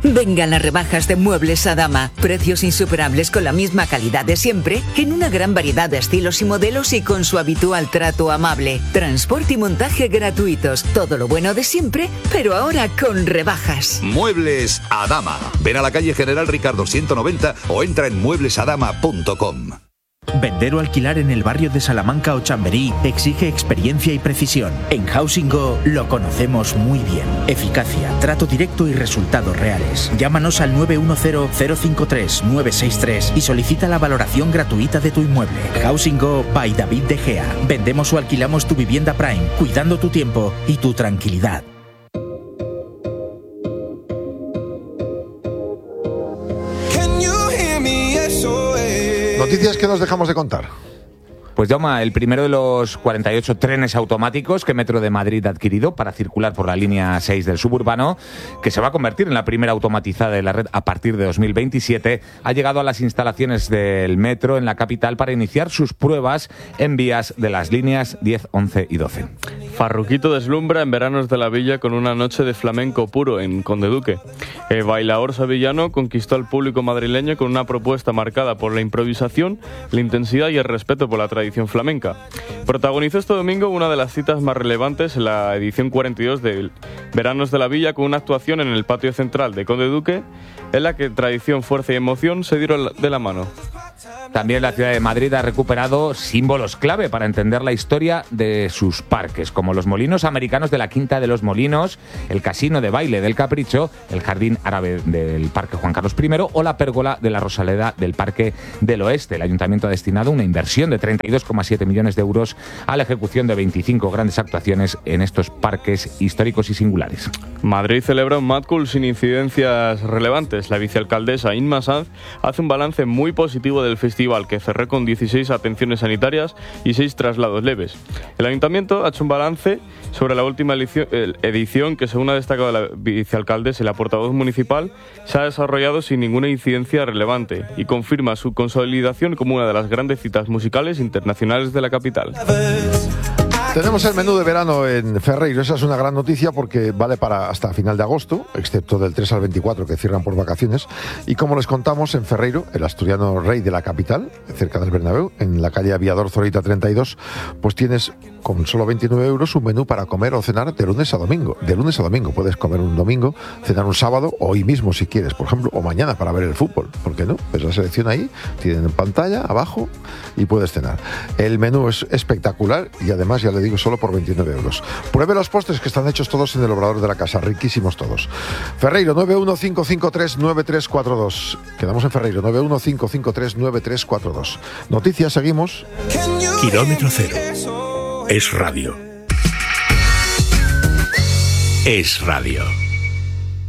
Vengan las rebajas de Muebles Adama. Precios insuperables con la misma calidad de siempre, en una gran variedad de estilos y modelos y con su habitual trato amable. Transporte y montaje gratuitos. Todo lo bueno de siempre, pero ahora con rebajas. Muebles Adama. Ven a la calle General Ricardo 190 o entra en mueblesadama.com. Vender o alquilar en el barrio de Salamanca o Chamberí exige experiencia y precisión. En Housing Go lo conocemos muy bien. Eficacia, trato directo y resultados reales. Llámanos al 910-053-963 y solicita la valoración gratuita de tu inmueble. Housing Go by David De Gea. Vendemos o alquilamos tu vivienda Prime, cuidando tu tiempo y tu tranquilidad. Noticias que nos dejamos de contar. Pues Jaume, el primero de los 48 trenes automáticos que Metro de Madrid ha adquirido para circular por la línea 6 del suburbano, que se va a convertir en la primera automatizada de la red a partir de 2027, ha llegado a las instalaciones del Metro en la capital para iniciar sus pruebas en vías de las líneas 10, 11 y 12. Farruquito deslumbra en Veranos de la Villa con una noche de flamenco puro en Conde Duque. El bailaor sevillano conquistó al público madrileño con una propuesta marcada por la improvisación, la intensidad y el respeto por la tradición flamenca. Protagonizó este domingo una de las citas más relevantes en la edición 42 de Veranos de la Villa con una actuación en el patio central de Conde Duque en la que tradición, fuerza y emoción se dieron de la mano. También la ciudad de Madrid ha recuperado símbolos clave para entender la historia de sus parques, como los molinos americanos de la Quinta de los Molinos, el casino de baile del Capricho, el jardín árabe del Parque Juan Carlos I o la pérgola de la Rosaleda del Parque del Oeste. El Ayuntamiento ha destinado una inversión de 32,7 millones de euros a la ejecución de 25 grandes actuaciones en estos parques históricos y singulares. Madrid celebra un Mad Cool sin incidencias relevantes. La vicealcaldesa Inma Sanz hace un balance muy positivo del festival, que cerró con 16 atenciones sanitarias y 6 traslados leves. El Ayuntamiento ha hecho un balance sobre la última edición que, según ha destacado la vicealcaldesa y la portavoz municipal, se ha desarrollado sin ninguna incidencia relevante y confirma su consolidación como una de las grandes citas musicales internacionales de la capital. Tenemos el menú de verano en Ferreiro. Esa es una gran noticia porque vale para hasta final de agosto, excepto del 3 al 24 que cierran por vacaciones. Y como les contamos, en Ferreiro, el asturiano rey de la capital, cerca del Bernabéu, en la calle Aviador Zorita 32, pues tienes con solo 29 euros un menú para comer o cenar de lunes a domingo. De lunes a domingo puedes comer un domingo, cenar un sábado, hoy mismo si quieres, por ejemplo, o mañana para ver el fútbol. ¿Por qué no? Ves la selección ahí, tienen pantalla abajo y puedes cenar. El menú es espectacular y además, ya le digo, solo por 29 euros. Pruebe los postres que están hechos todos en el obrador de la casa, riquísimos todos. Ferreiro, 915539342. Quedamos en Ferreiro, 915539342. Noticias, seguimos. Kilómetro Cero. Es radio. Es radio.